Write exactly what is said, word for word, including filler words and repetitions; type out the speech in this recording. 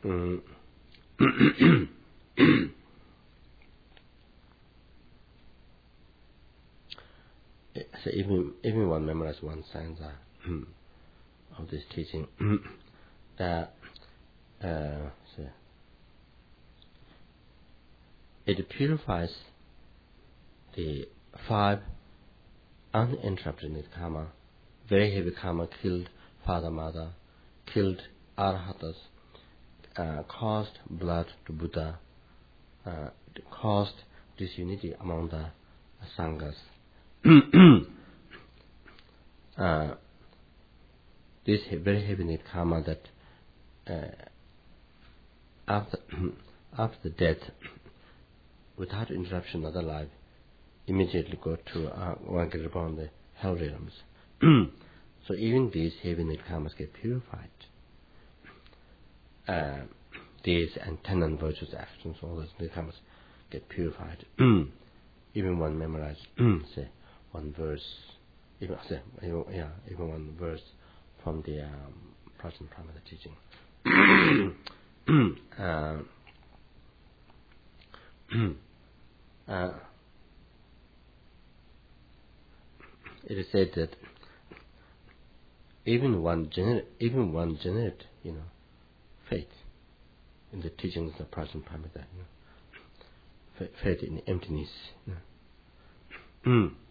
Mm. So even even one memorizes one stanza of this teaching, that uh, so it purifies the five uninterrupted karma. Very heavy karma killed father, mother, killed arhatas, uh, caused blood to Buddha, uh, caused disunity among the sanghas. uh, this very heavy karma that uh, after after death, without interruption of the life, immediately go to uh, one get upon the hell realms. So even these heavy karmas get purified. Uh, these and ten and virtues, actions, all those karmas get purified. Even one memorize, say one verse, even say even, yeah, even one verse from the um, Prajna Pramita teaching. uh, uh, it is said that even one generate, even one generate, you know, faith in the teachings of Prajna Pramita, you know, faith in emptiness. You know.